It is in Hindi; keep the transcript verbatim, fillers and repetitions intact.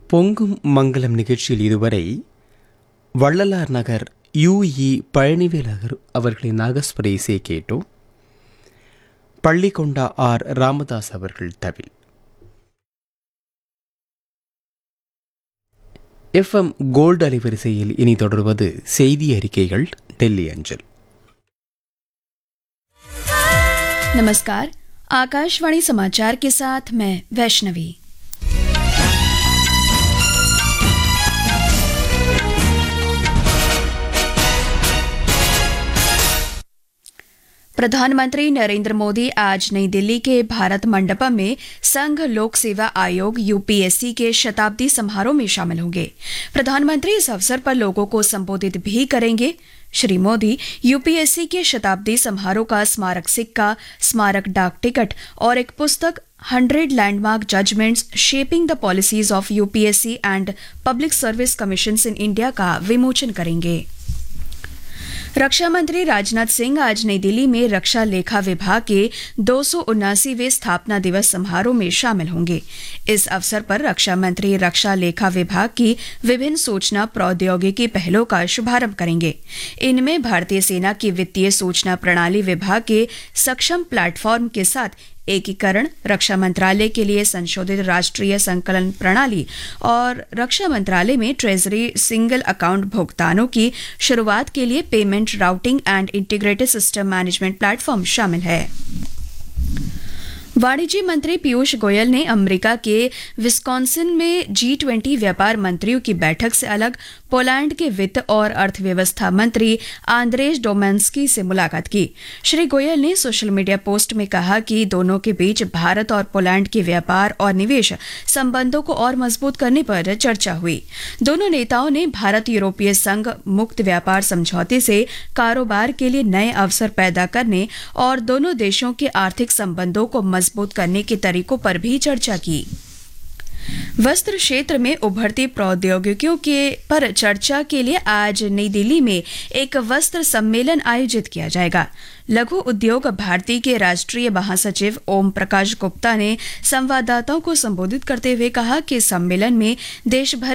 பொங்கும் மங்களம் நிகழ்ச்சியில் இதுவரை வள்ளலார் நகர் யூஇ பழனிவேல் அவர்களின் நாகஸ்வர இசையை கேட்டோம். பள்ளிக்கொண்டா ஆர் ராமதாஸ் அவர்கள் தவில். எஃப்எம் கோல்டு அலைவரிசையில் இனி தொடர்வது செய்தி அறிக்கைகள் டெல்லி அஞ்சல். नमस्कार, आकाशवाणी समाचार के साथ मैं वैष्णवी। प्रधानमंत्री नरेंद्र मोदी आज नई दिल्ली के भारत मंडपम में संघ लोक सेवा आयोग यूपीएससी के शताब्दी समारोह में शामिल होंगे। प्रधानमंत्री इस अवसर पर लोगों को संबोधित भी करेंगे। श्री मोदी यूपीएससी के शताब्दी समारोह का स्मारक सिक्का, स्मारक डाक टिकट और एक पुस्तक hundred landmark judgments shaping the policies of UPSC and public service commissions in India का विमोचन करेंगे। रक्षा मंत्री राजनाथ सिंह आज नई दिल्ली में रक्षा लेखा विभाग के दो सौ उन्यासीवें स्थापना दिवस समारोह में शामिल होंगे। इस अवसर पर रक्षा मंत्री रक्षा लेखा विभाग की विभिन्न सूचना प्रौद्योगिकी पहलों का शुभारंभ करेंगे। इनमें भारतीय सेना की वित्तीय सूचना प्रणाली विभाग के सक्षम प्लेटफॉर्म के साथ एकीकरण, रक्षा मंत्रालय के लिए संशोधित राष्ट्रीय संकलन प्रणाली और रक्षा मंत्रालय में ट्रेजरी सिंगल अकाउंट भुगतानों की शुरुआत के लिए payment routing and integrated system management platform शामिल है। वाणिज्य मंत्री पीयूष गोयल ने अमेरिका के विस्कॉन्सिन में जी ट्वेंटी व्यापार मंत्रियों की बैठक से अलग पोलैंड के वित्त और अर्थव्यवस्था मंत्री आंद्रेज डोमान्स्की से मुलाकात की। श्री गोयल ने सोशल मीडिया पोस्ट में कहा कि दोनों के बीच भारत और पोलैंड के व्यापार और निवेश संबंधों को और मजबूत करने पर चर्चा हुई। दोनों नेताओं ने भारत यूरोपीय संघ मुक्त व्यापार समझौते से कारोबार के लिए नए अवसर पैदा करने और दोनों देशों के आर्थिक संबंधों को मजबूत करने के तरीकों पर भी चर्चा की। वस्त्र क्षेत्र में उभरती प्रौद्योगिकियों के पर चर्चा के लिए आज नई दिल्ली में एक वस्त्र सम्मेलन आयोजित किया जाएगा। लघु उद्योग भारती के राष्ट्रीय महासचिव ओम प्रकाश गुप्ता ने संवाददाताओं को संबोधित करते हुए कहा कि सम्मेलन में देश भर